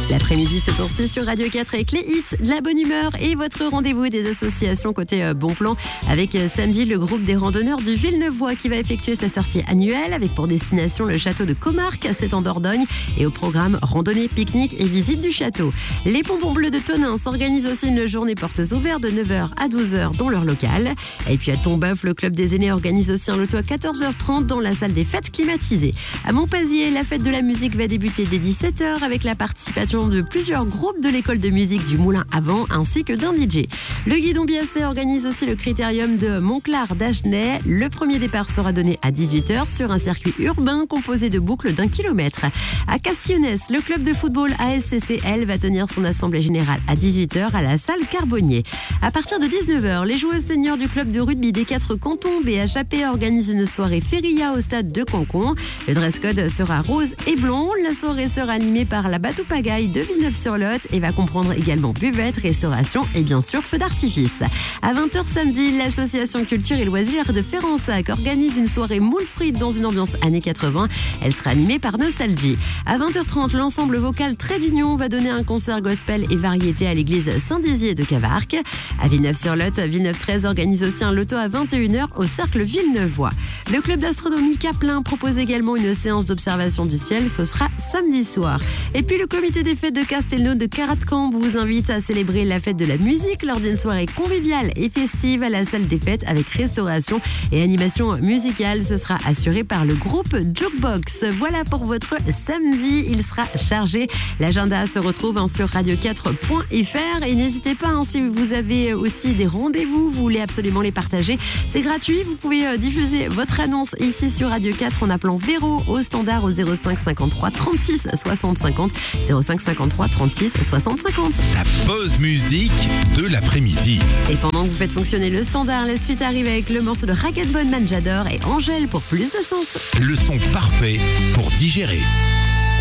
L'après-midi se poursuit sur Radio 4 avec les hits, de la bonne humeur et votre rendez-vous des associations côté Bon Plan avec samedi le groupe des randonneurs du Villeneuvois qui va effectuer sa sortie annuelle avec pour destination le château de Comarque, c'est en Dordogne, et au programme randonnée, pique-nique et visite du château. Les Pompons Bleus de Tonneins s'organisent aussi une journée portes ouvertes de 9h à 12h dans leur local. Et puis à Tombeuf, le club des aînés organise aussi un loto à 14h30 dans la salle des fêtes climatisée. À Montpazier, la fête de la musique va débuter dès 17h avec la participation de plusieurs groupes de l'école de musique du Moulin à Vent ainsi que d'un DJ. Le Guidon Biasset organise aussi le critérium de Montclar d'Agenais. Le premier départ sera donné à 18h sur un circuit urbain composé de boucles d'1 kilomètre. À Castillonnès, le club de football ASCCL va tenir son assemblée générale à 18h à la salle Carbonnier. À partir de 19h, les joueuses seniors du club de rugby des 4 cantons BHAP organisent une soirée feria au stade de Cancon. Le dress code sera rose et blanc. La soirée sera animée par la Bateau Pagaille de Villeneuve-sur-Lot et va comprendre également buvette, restauration et bien sûr feu d'artifice. À 20h samedi, l'association culture et loisirs de Férensac organise une soirée moule frites dans une ambiance années 80. Elle sera animée par Nostalgie. À 20h30, l'ensemble vocal Trait d'Union va donner un concert gospel et variété à l'église Saint-Dizier de Cavarques. À Villeneuve-sur-Lot, Villeneuve 13 organise aussi un loto à 21h au cercle Villeneuvois. Le club d'astronomie Caplin propose également une séance d'observation du ciel. Ce sera samedi soir. Et puis le comité des fêtes de Castelnau de Caratcamp vous invite à célébrer la fête de la musique lors d'une soirée conviviale et festive à la salle des fêtes avec restauration et animation musicale. Ce sera assuré par le groupe Jukebox. Voilà pour votre samedi. Il sera chargé. L'agenda se retrouve sur radio4.fr et n'hésitez pas si vous avez aussi des rendez-vous, vous voulez absolument les partager. C'est gratuit. Vous pouvez diffuser votre annonce ici sur Radio 4 en appelant Véro au standard au 05 53 36 60 50 05 53 36 60 50. La pause musique de l'après-midi. Et pendant que vous faites fonctionner le standard, la suite arrive avec le morceau de Ragged Boy Man, j'adore, et Angèle pour plus de sens. Le son parfait pour digérer.